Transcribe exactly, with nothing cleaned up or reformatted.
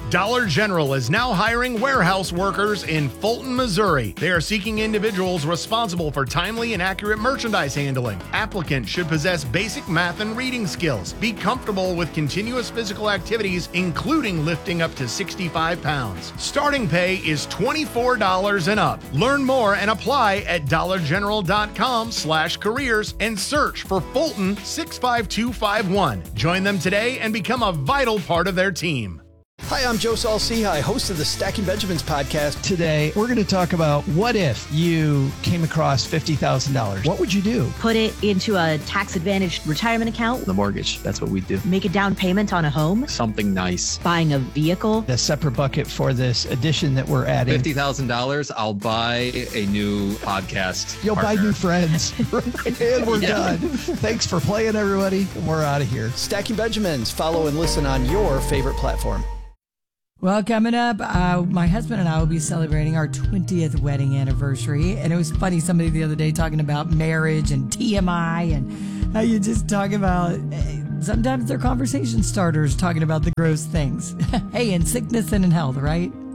Dollar General is now hiring warehouse workers in Fulton, Missouri. They are seeking individuals responsible for timely and accurate merchandise handling. Applicants should possess basic math and reading skills, be comfortable with continuous physical activities, including lifting up to sixty-five pounds. Starting pay is twenty-four dollars and up. Learn more and apply at dollar general dot com slash careers and search for Fulton six five two five one. Join them today and become a vital part of their team. Hi, I'm Joe Saul-Sehy, host of the Stacking Benjamins podcast. Today, we're going to talk about what if you came across fifty thousand dollars. What would you do? Put it into a tax-advantaged retirement account. The mortgage, that's what we do. Make a down payment on a home. Something nice. Buying a vehicle. A separate bucket for this addition that we're adding. fifty thousand dollars, I'll buy a new podcast You'll partner. buy new friends. And we're yeah. done. Thanks for playing, everybody. We're out of here. Stacking Benjamins. Follow and listen on your favorite platform. Well, coming up, uh, my husband and I will be celebrating our twentieth wedding anniversary. And it was funny, somebody the other day talking about marriage and T M I and how you just talk about, sometimes they're conversation starters talking about the gross things. Hey, in sickness and in health, right?